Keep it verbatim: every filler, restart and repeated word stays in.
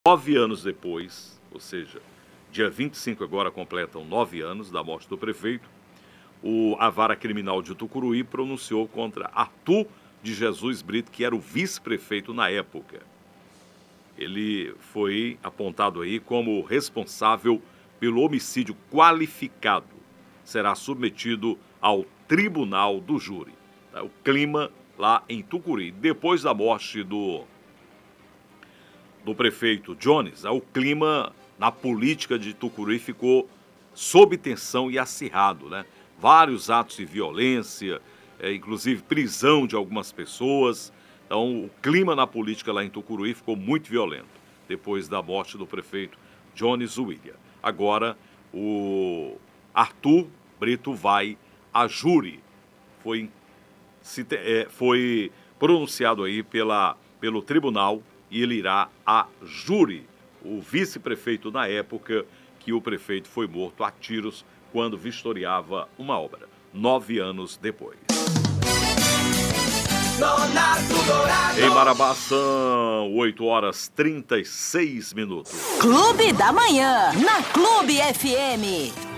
Nove anos depois, ou seja, dia vinte e cinco agora completam nove anos da morte do prefeito, o, a vara criminal de Tucuruí pronunciou contra Arthur de Jesus Brito, que era o vice-prefeito na época. Ele foi apontado aí como responsável pelo homicídio qualificado. Será submetido ao tribunal do júri. O clima lá em Tucuruí, depois da morte do, do prefeito Jones, o clima na política de Tucuruí ficou sob tensão e acirrado, né? Vários atos de violência, é, inclusive prisão de algumas pessoas. Então, o clima na política lá em Tucuruí ficou muito violento, depois da morte do prefeito Jones William. Agora, o Arthur Brito vai a júri. Foi, é, foi pronunciado aí pela, pelo tribunal e ele irá a júri. O vice-prefeito na época que o prefeito foi morto a tiros quando vistoriava uma obra, nove anos depois. Em Marabá são oito horas e trinta e seis minutos. Clube da Manhã, na Clube F M.